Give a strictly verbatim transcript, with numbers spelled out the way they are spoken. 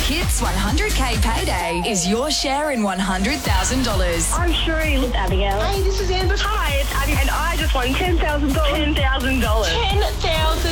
Hits one hundred K Payday is your share in one hundred thousand dollars. I'm Sheree with Abigail. Hey, this is Amber. Hi, it's Abby, and I just won ten thousand dollars. ten thousand dollars.